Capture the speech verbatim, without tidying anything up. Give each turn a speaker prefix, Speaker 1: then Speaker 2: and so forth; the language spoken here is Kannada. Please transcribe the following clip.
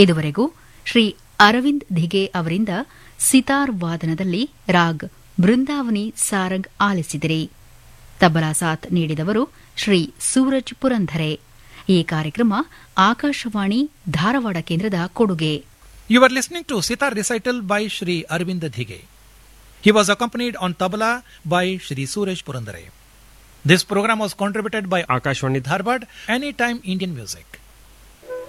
Speaker 1: ಇದುವರೆಗೂ ಶ್ರೀ ಅರವಿಂದ್ ಧಿಗೆ ಅವರಿಂದ ಸಿತಾರ್ ವಾದನದಲ್ಲಿ ರಾಗ್ ಬೃಂದಾವನಿ ಸಾರಂಗ್ ಆಲಿಸಿದಿರಿ. ತಬಲಾ ಸಾಥ್ ನೀಡಿದವರು ಶ್ರೀ ಸೂರಜ್ ಪುರಂಧರೆ. ಈ ಕಾರ್ಯಕ್ರಮ ಆಕಾಶವಾಣಿ ಧಾರವಾಡ ಕೇಂದ್ರದ ಕೊಡುಗೆ.
Speaker 2: You are listening to Sitar recital by Shri Arvind Dhige. He was accompanied on tabla by Shri Suraj Purandare. This program was contributed by Akashwani Dharwad, Anytime Indian Music.